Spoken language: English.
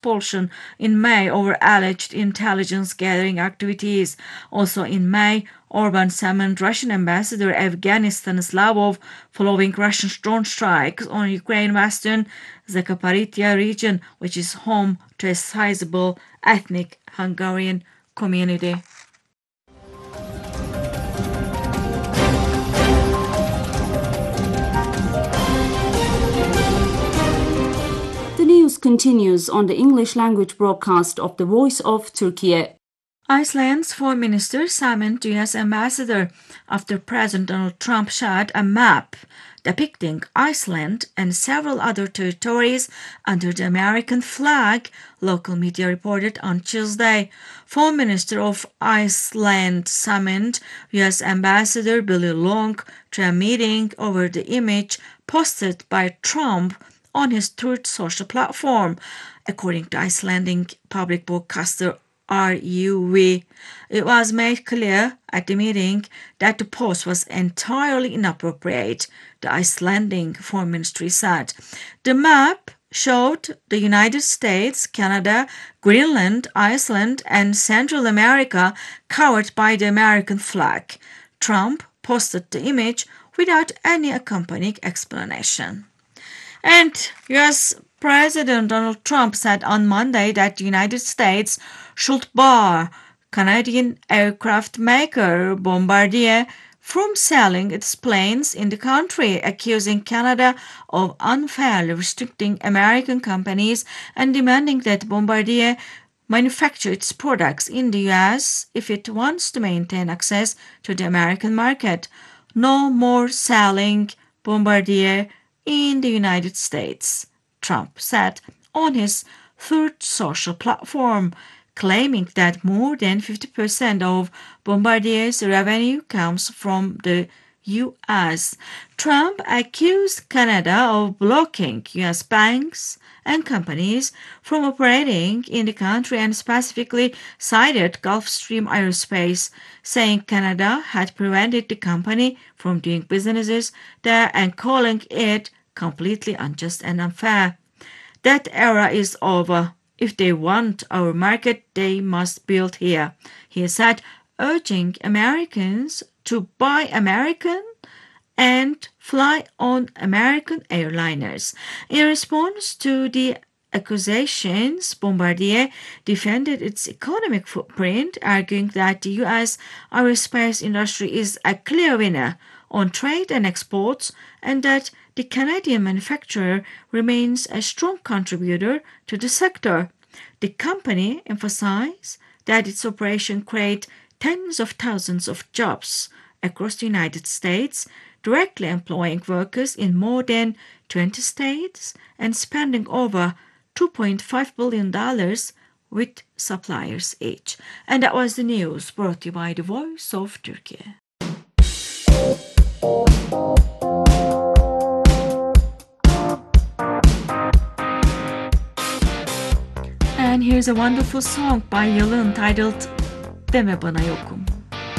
expulsion in May over alleged intelligence gathering activities. Also in May, Orban summoned Russian Ambassador Evgeny Stanislavov following Russian drone strikes on Ukraine's western Zaporizhzhia region, which is home to a sizable ethnic Hungarian community. The news continues on the English language broadcast of the Voice of Turkey. Iceland's foreign minister summoned U.S. ambassador after President Donald Trump shared a map depicting Iceland and several other territories under the American flag, local media reported on Tuesday. Foreign Minister of Iceland summoned U.S. Ambassador Billy Long to a meeting over the image posted by Trump on his Truth social platform, according to Icelandic public broadcaster RUV. It was made clear at the meeting that the post was entirely inappropriate, the Icelandic Foreign Ministry said. The map showed the United States, Canada, Greenland, Iceland, and Central America covered by the American flag. Trump posted the image without any accompanying explanation. And U.S. President Donald Trump said on Monday that the United States should bar Canadian aircraft maker Bombardier from selling its planes in the country, accusing Canada of unfairly restricting American companies and demanding that Bombardier manufacture its products in the U.S. if it wants to maintain access to the American market. No more selling Bombardier in the United States, Trump said on his Truth social platform, claiming that more than 50% of Bombardier's revenue comes from the U.S. Trump accused Canada of blocking U.S. banks and companies from operating in the country and specifically cited Gulfstream Aerospace, saying Canada had prevented the company from doing businesses there and calling it completely unjust and unfair. That era is over. If they want our market, they must build here, he said, urging Americans to buy American and fly on American airliners. In response to the accusations, Bombardier defended its economic footprint, arguing that the U.S. aerospace industry is a clear winner on trade and exports and that the Canadian manufacturer remains a strong contributor to the sector. The company emphasized that its operation creates tens of thousands of jobs across the United States, directly employing workers in more than 20 states and spending over $2.5 billion with suppliers each. And that was the news brought to you by the Voice of Turkey. And here's a wonderful song by Yalın titled Deme Bana Yokum.